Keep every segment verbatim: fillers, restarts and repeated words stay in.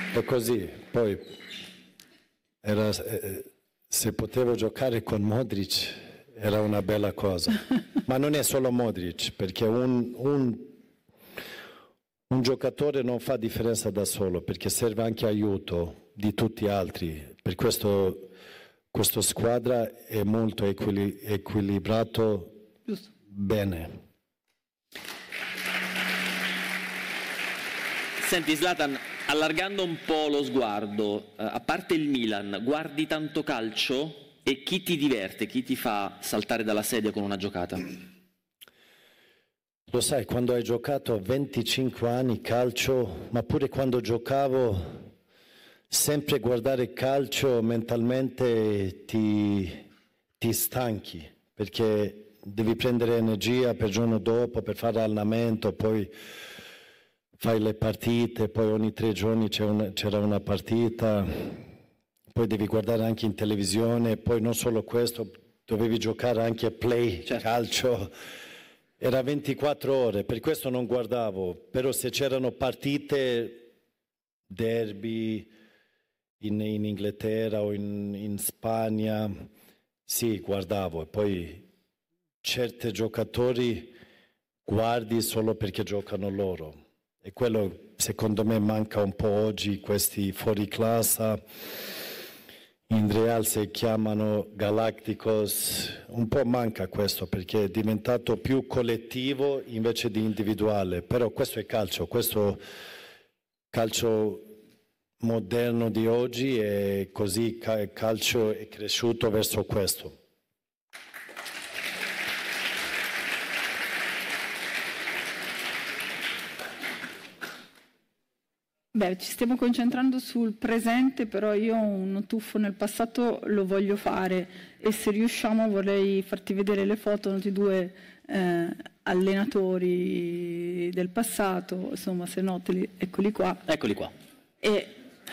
è così. Poi era, eh, se potevo giocare con Modric era una bella cosa, ma non è solo Modric, perché un, un, un giocatore non fa differenza da solo, perché serve anche aiuto di tutti gli altri. Per questo questa squadra è molto equili- equilibrato. Giusto. Bene. Senti Zlatan, allargando un po' lo sguardo, eh, a parte il Milan, guardi tanto calcio e chi ti diverte, chi ti fa saltare dalla sedia con una giocata? Lo sai, quando hai giocato venticinque anni calcio, ma pure quando giocavo, sempre guardare calcio mentalmente ti, ti stanchi, perché devi prendere energia per il giorno dopo, per fare allenamento, poi fai le partite, poi ogni tre giorni c'è una, c'era una partita, poi devi guardare anche in televisione, poi non solo questo, dovevi giocare anche a play, certo. Calcio, era ventiquattro ore, per questo non guardavo, però se c'erano partite, derby in, in Inghilterra o in, in Spagna, sì, guardavo, e poi certi giocatori guardi solo perché giocano loro. E quello secondo me manca un po' oggi, questi fuori classe, in Real si chiamano Galacticos, un po' manca questo perché è diventato più collettivo invece di individuale, però questo è calcio, questo calcio moderno di oggi è così, il calcio è cresciuto verso questo. Beh, ci stiamo concentrando sul presente, però io un tuffo nel passato lo voglio fare e se riusciamo vorrei farti vedere le foto di due eh, allenatori del passato, insomma se noti, eccoli qua. Eccoli qua. E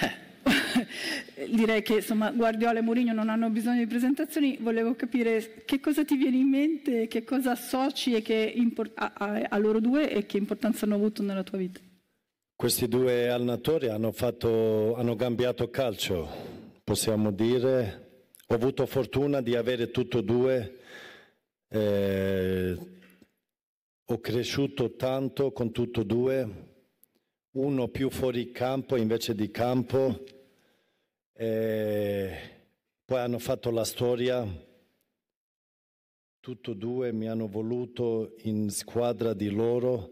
direi che insomma Guardiola e Mourinho non hanno bisogno di presentazioni, volevo capire che cosa ti viene in mente, che cosa associ e che import- a, a, a loro due e che importanza hanno avuto nella tua vita. Questi due allenatori hanno, fatto, hanno cambiato calcio, possiamo dire. Ho avuto fortuna di avere tutti e due. Eh, ho cresciuto tanto con tutti e due. Uno più fuori campo invece di campo. Eh, poi hanno fatto la storia. Tutti e due mi hanno voluto in squadra di loro.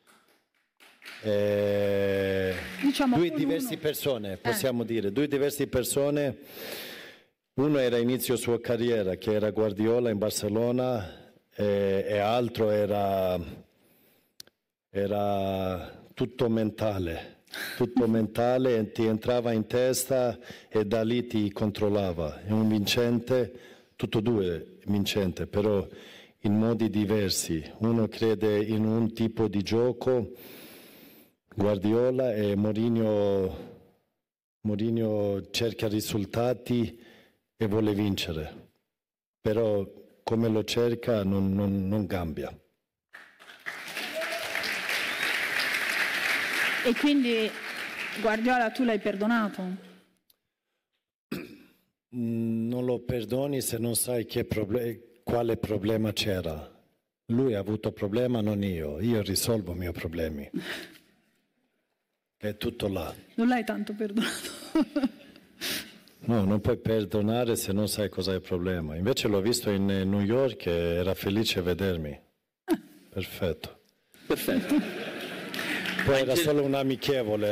Eh, diciamo due diverse persone, possiamo eh. dire, due diverse persone. Uno era inizio sua carriera, che era Guardiola in Barcellona, e, e altro era, era tutto mentale, tutto mentale, e ti entrava in testa e da lì ti controllava. È un vincente, tutti e due vincente, però in modi diversi. Uno crede in un tipo di gioco, Guardiola, e Mourinho, Mourinho cerca risultati e vuole vincere, però come lo cerca non, non, non cambia. E quindi Guardiola tu l'hai perdonato? Non lo perdoni se non sai che proble- quale problema c'era. Lui ha avuto problema, non io. Io risolvo i miei problemi. È tutto là. Non l'hai tanto perdonato. No, non puoi perdonare se non sai cos'è il problema. Invece l'ho visto in New York e era felice a vedermi. Ah. Perfetto. Perfetto. Poi era solo un amichevole.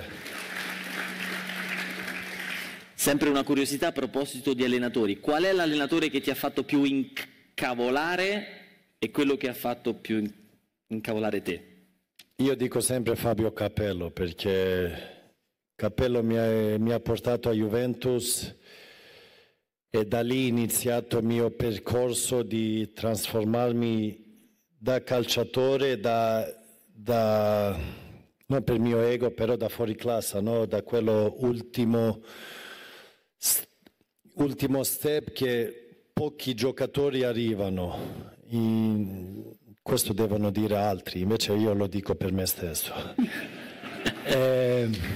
Sempre una curiosità a proposito di allenatori. Qual è l'allenatore che ti ha fatto più incavolare e quello che ha fatto più incavolare te? Io dico sempre Fabio Capello, perché Capello mi ha, mi ha portato a Juventus e da lì è iniziato il mio percorso di trasformarmi da calciatore, da, da non per mio ego, però da fuori classe, no? Da quello ultimo, ultimo step che pochi giocatori arrivano. In, questo devono dire altri, invece io lo dico per me stesso. eh,